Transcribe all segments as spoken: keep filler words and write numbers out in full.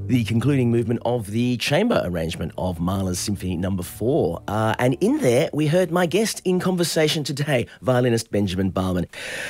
the concluding movement of the chamber arrangement of Mahler's Symphony Number Four. Uh, and in there, we heard my guest in conversation today, violinist Benjamin Baumann.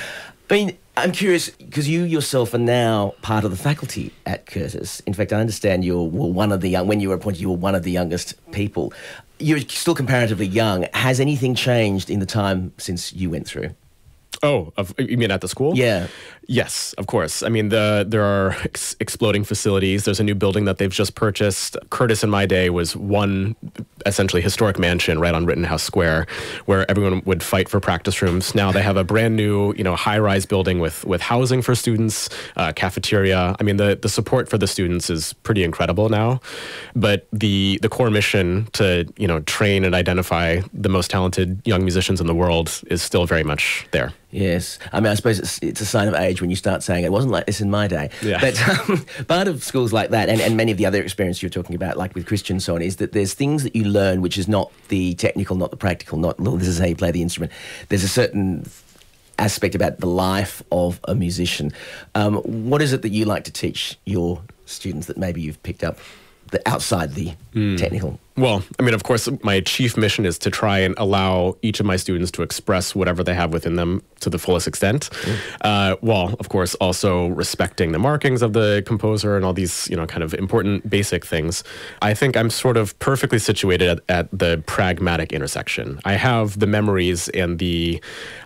I mean, I'm curious, because you yourself are now part of the faculty at Curtis. In fact, I understand you were one of the young, when you were appointed, you were one of the youngest people. You're still comparatively young. Has anything changed in the time since you went through? Oh, of, you mean at the school? Yeah. Yes, of course. I mean, the there are ex- exploding facilities. There's a new building that they've just purchased. Curtis in my day was one essentially historic mansion right on Rittenhouse Square where everyone would fight for practice rooms. Now they have a brand new, you know, high-rise building with with housing for students, uh, cafeteria. I mean, the, the support for the students is pretty incredible now. But the the core mission to, you know, train and identify the most talented young musicians in the world is still very much there. Yes. I mean, I suppose it's, it's a sign of age when you start saying it wasn't like this in my day. Yeah. But um, part of schools like that, and, and many of the other experiences you're talking about, like with Christian and so on, is that there's things that you learn which is not the technical, not the practical, not, well, this is how you play the instrument. There's a certain aspect about the life of a musician. Um, what is it that you like to teach your students that maybe you've picked up the, outside the mm. technical? Well, I mean, of course, my chief mission is to try and allow each of my students to express whatever they have within them to the fullest extent, mm. uh, while, of course, also respecting the markings of the composer and all these, you know, kind of important basic things. I think I'm sort of perfectly situated at, at the pragmatic intersection. I have the memories and the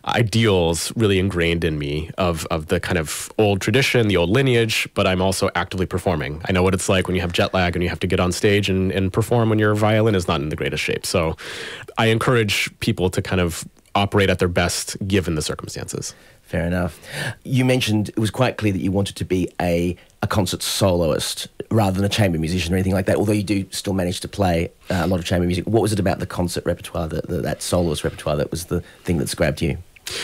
ideals really ingrained in me of, of the kind of old tradition, the old lineage, but I'm also actively performing. I know what it's like when you have jet lag and you have to get on stage and, and perform when your violin is not in the greatest shape. So I encourage people to kind of operate at their best given the circumstances. Fair enough. You mentioned it was quite clear that you wanted to be a, a concert soloist rather than a chamber musician or anything like that, although you do still manage to play uh, a lot of chamber music. What was it about the concert repertoire, the, the, that soloist repertoire, that was the thing that's grabbed you?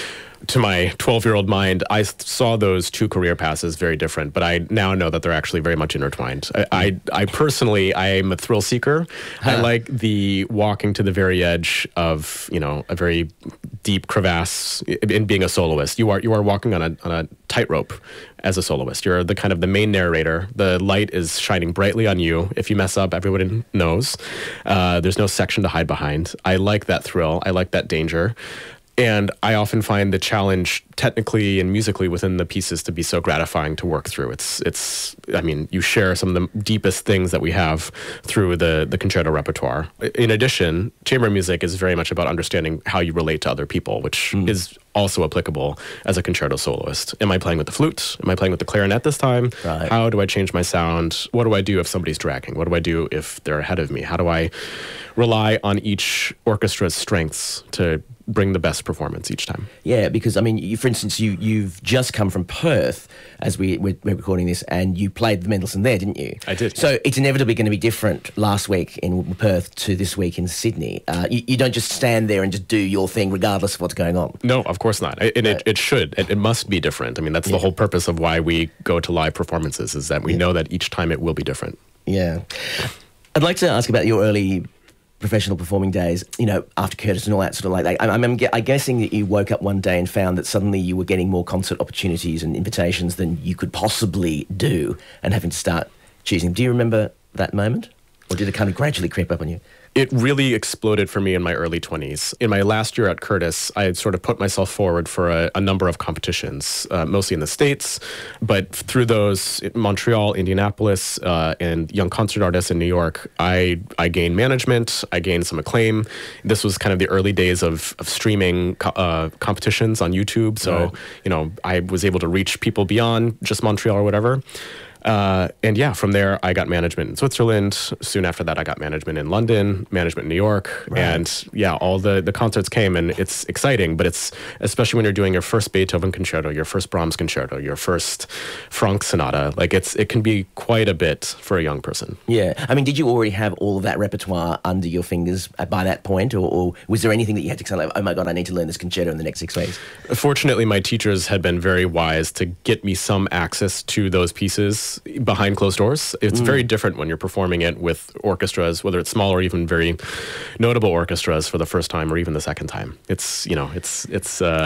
To my twelve-year-old mind, I saw those two career paths as very different, but I now know that they're actually very much intertwined. I, I, I personally, I am a thrill seeker. Huh. I like the walking to the very edge of, you know, a very deep crevasse in being a soloist. You are you are walking on a on a tightrope as a soloist. You're the kind of the main narrator. The light is shining brightly on you. If you mess up, everyone knows. Uh, there's no section to hide behind. I like that thrill. I like that danger. And I often find the challenge technically and musically within the pieces to be so gratifying to work through. It's, it's. I mean, you share some of the deepest things that we have through the, the concerto repertoire. In addition, chamber music is very much about understanding how you relate to other people, which mm. is also applicable as a concerto soloist. Am I playing with the flute? Am I playing with the clarinet this time? Right. How do I change my sound? What do I do if somebody's dragging? What do I do if they're ahead of me? How do I rely on each orchestra's strengths to bring the best performance each time? Yeah, because, I mean, you, for instance, you, you've just come from Perth as we, we're, we're recording this, and you played the Mendelssohn there, didn't you? I did. So it's inevitably going to be different last week in Perth to this week in Sydney. Uh, you, you don't just stand there and just do your thing regardless of what's going on. No, of course not. And it, it should. It, it must be different. I mean, that's yeah. the whole purpose of why we go to live performances, is that we yeah. know that each time it will be different. Yeah. I'd like to ask about your early professional performing days, you know, after Curtis and all that sort of like that. I'm, I'm, I'm guessing that you woke up one day and found that suddenly you were getting more concert opportunities and invitations than you could possibly do and having to start choosing. Do you remember that moment? Or did it kind of gradually creep up on you? It really exploded for me in my early twenties. In my last year at Curtis, I had sort of put myself forward for a, a number of competitions, uh, mostly in the States, but through those, Montreal, Indianapolis, uh, and Young Concert Artists in New York, I, I gained management, I gained some acclaim. This was kind of the early days of, of streaming co- uh, competitions on YouTube, so, right. you know, I was able to reach people beyond just Montreal or whatever. Uh, and yeah, from there, I got management in Switzerland. Soon after that, I got management in London, management in New York. Right. And yeah, all the, the concerts came, and it's exciting, but it's, especially when you're doing your first Beethoven concerto, your first Brahms concerto, your first Franck sonata, like it's, it can be quite a bit for a young person. Yeah. I mean, did you already have all of that repertoire under your fingers by that point, or, or was there anything that you had to kind of like, oh my God, I need to learn this concerto in the next six weeks? Fortunately, my teachers had been very wise to get me some access to those pieces behind closed doors. It's mm. very different when you're performing it with orchestras, whether it's small or even very notable orchestras for the first time or even the second time. It's, you know, it's, it's, uh,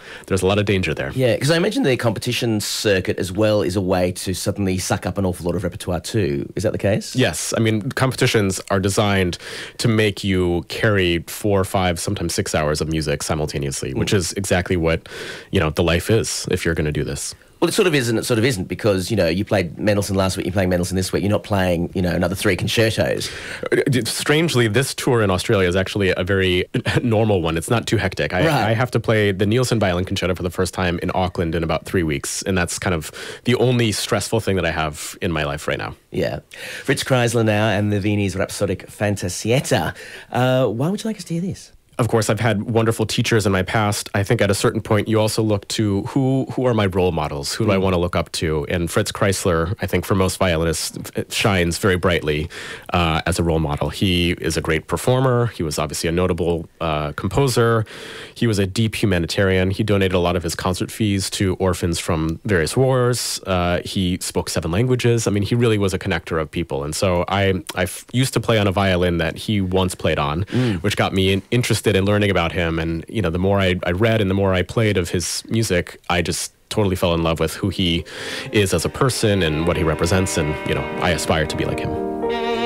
there's a lot of danger there. Yeah, because I imagine the competition circuit as well is a way to suddenly suck up an awful lot of repertoire too. Is that the case? Yes. I mean, competitions are designed to make you carry four, five, sometimes six hours of music simultaneously, mm. which is exactly what, you know, the life is if you're going to do this. Well, it sort of is and it sort of isn't, because, you know, you played Mendelssohn last week, you're playing Mendelssohn this week, you're not playing, you know, another three concertos. Strangely, this tour in Australia is actually a very normal one. It's not too hectic. I, right. I have to play the Nielsen Violin Concerto for the first time in Auckland in about three weeks, and that's kind of the only stressful thing that I have in my life right now. Yeah. Fritz Kreisler now and the Viennese Rhapsodic Fantasietta. Uh, why would you like us to hear this? Of course, I've had wonderful teachers in my past. I think at a certain point, you also look to who who are my role models? Who do mm. I want to look up to? And Fritz Kreisler, I think for most violinists, shines very brightly uh, as a role model. He is a great performer. He was obviously a notable uh, composer. He was a deep humanitarian. He donated a lot of his concert fees to orphans from various wars. Uh, he spoke seven languages. I mean, he really was a connector of people. And so I, I used to play on a violin that he once played on, mm. which got me in, interested in learning about him. And, you know, the more I, I read and the more I played of his music, I just totally fell in love with who he is as a person and what he represents. And, you know, I aspire to be like him.